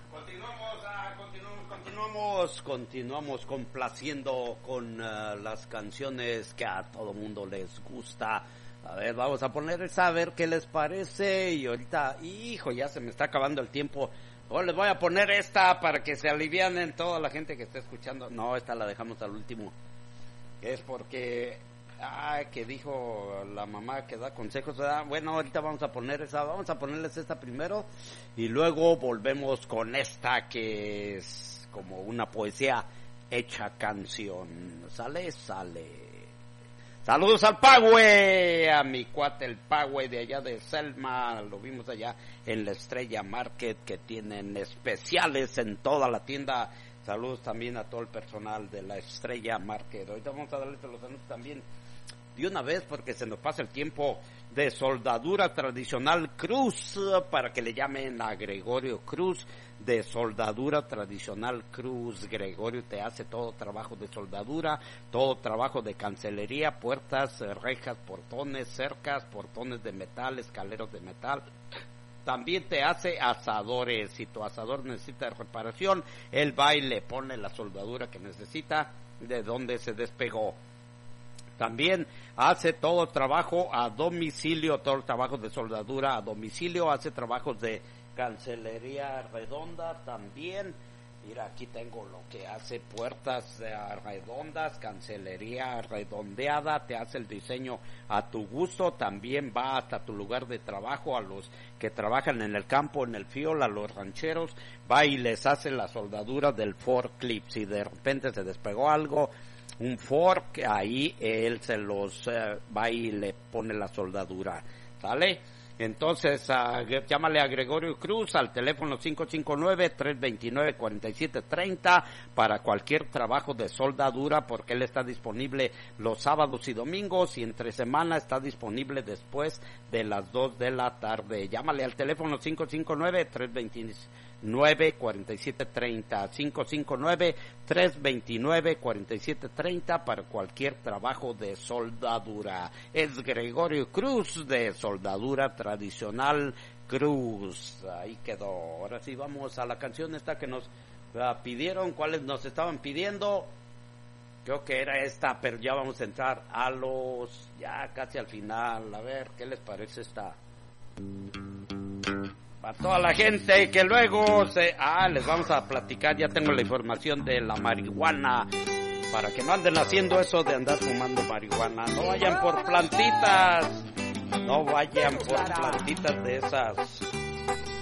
Continuamos complaciendo con las canciones que a todo mundo les gusta. A ver, vamos a poner esa, a ver qué les parece. Y ahorita, hijo, ya se me está acabando el tiempo. Les voy a poner esta para que se alivianen toda la gente que está escuchando. No, esta la dejamos al último. Es porque, que dijo la mamá que da consejos, ¿verdad? Bueno, ahorita vamos a poner esa, vamos a ponerles esta primero. Y luego volvemos con esta que es como una poesía hecha canción. Sale. Saludos al Pagüe, a mi cuate el Pagüe de allá de Selma. Lo vimos allá en la Estrella Market, que tienen especiales en toda la tienda. Saludos también a todo el personal de la Estrella Market. Ahorita vamos a darles los anuncios también de una vez porque se nos pasa el tiempo. De soldadura tradicional Cruz, para que le llamen a Gregorio Cruz. De soldadura tradicional Cruz. Gregorio te hace todo trabajo de soldadura, todo trabajo de cancelería, puertas, rejas, portones, cercas, portones de metal, escaleros de metal. También te hace asadores. Si tu asador necesita reparación, él va y le pone la soldadura que necesita de donde se despegó. También hace todo trabajo a domicilio, todo el trabajo de soldadura a domicilio, hace trabajos de cancelería redonda también. Mira, aquí tengo lo que hace: puertas redondas, cancelería redondeada, te hace el diseño a tu gusto. También va hasta tu lugar de trabajo, a los que trabajan en el campo, en el fiol, a los rancheros, va y les hace la soldadura del forklift. Si de repente se despegó algo, un fork, ahí él se los va y le pone la soldadura, ¿sale? Entonces, llámale a Gregorio Cruz al teléfono 559-329-4730 para cualquier trabajo de soldadura, porque él está disponible los sábados y domingos, y entre semana está disponible después de las 2 de la tarde. Llámale al teléfono 559-329-4730, 559-329-4730 para cualquier trabajo de soldadura. Es Gregorio Cruz de soldadura tradicional Cruz. Ahí quedó. Ahora sí vamos a la canción esta que nos pidieron. ¿Cuáles nos estaban pidiendo? Creo que era esta, pero ya vamos a entrar a los, ya casi al final. A ver, ¿qué les parece esta? Para toda la gente que luego les vamos a platicar. Ya tengo la información de la marihuana, para que no anden haciendo eso de andar fumando marihuana. No vayan por plantitas, no vayan por plantitas de esas